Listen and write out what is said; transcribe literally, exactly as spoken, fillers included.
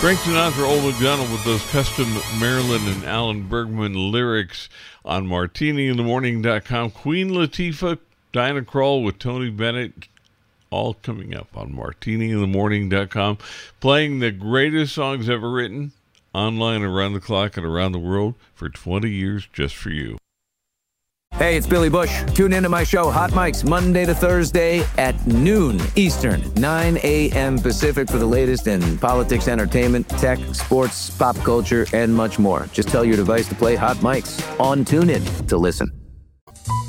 Frank Sinatra, Old McDonald with those custom Marilyn and Alan Bergman lyrics on martini in the morning dot com. Queen Latifah, Diana Krall with Tony Bennett, all coming up on martini in the morning dot com. Playing the greatest songs ever written, online around the clock and around the world for twenty years just for you. Hey, it's Billy Bush. Tune into my show, Hot Mics, Monday to Thursday at noon Eastern, nine a.m. Pacific for the latest in politics, entertainment, tech, sports, pop culture, and much more. Just tell your device to play Hot Mics on TuneIn to listen.